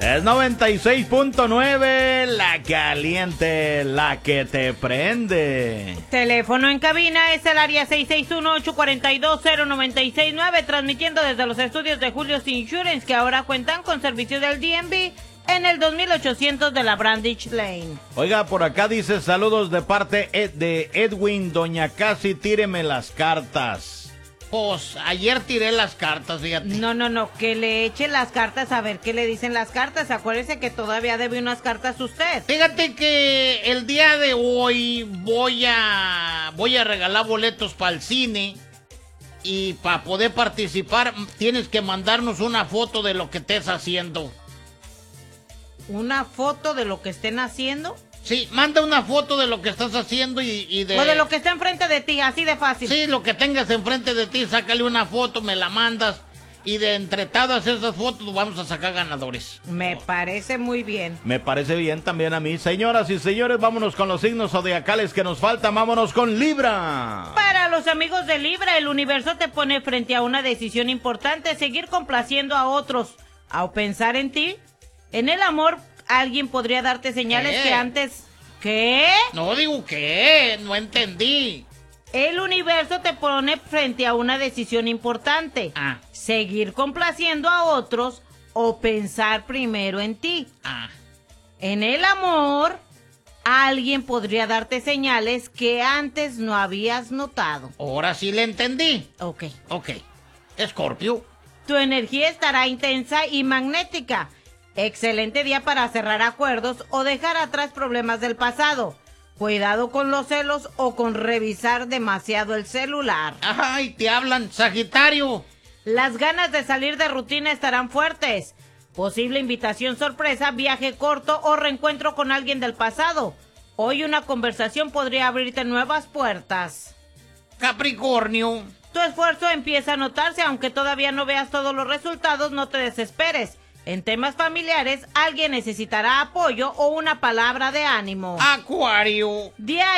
Es 96.9, la caliente, la que te prende. Teléfono en cabina es el área 661-842-0969, transmitiendo desde los estudios de Julio's Insurance, que ahora cuentan con servicios del DMV en el 2800 de la Brandich Lane. Oiga, por acá dice saludos de parte de Edwin, doña Casi, tíreme las cartas. Pues ayer tiré las cartas, fíjate. No, que le eche las cartas a ver qué le dicen las cartas. Acuérdese que todavía debe unas cartas usted. Fíjate que el día de hoy voy a regalar boletos para el cine. Y para poder participar tienes que mandarnos una foto de lo que estés haciendo. ¿Una foto de lo que estén haciendo? Sí, manda una foto de lo que estás haciendo y de... O de lo que está enfrente de ti, así de fácil. Sí, lo que tengas enfrente de ti, sácale una foto, me la mandas. Y de entre todas esas fotos vamos a sacar ganadores. Me parece muy bien. Me parece bien también a mí. Señoras y señores, vámonos con los signos zodiacales que nos faltan. Vámonos con Libra. Para los amigos de Libra, el universo te pone frente a una decisión importante: seguir complaciendo a otros o pensar en ti. En el amor, alguien podría darte señales que antes... ¿Qué? No digo qué, no entendí. El universo te pone frente a una decisión importante. Seguir complaciendo a otros o pensar primero en ti. En el amor, alguien podría darte señales que antes no habías notado. Ahora sí le entendí. Ok. Escorpio. Tu energía estará intensa y magnética. Excelente día para cerrar acuerdos o dejar atrás problemas del pasado. Cuidado con los celos o con revisar demasiado el celular. Ay, te hablan, Sagitario. Las ganas de salir de rutina estarán fuertes. Posible invitación sorpresa, viaje corto o reencuentro con alguien del pasado. Hoy una conversación podría abrirte nuevas puertas. Capricornio. Tu esfuerzo empieza a notarse, aunque todavía no veas todos los resultados, no te desesperes. En temas familiares, alguien necesitará apoyo o una palabra de ánimo. Acuario. Día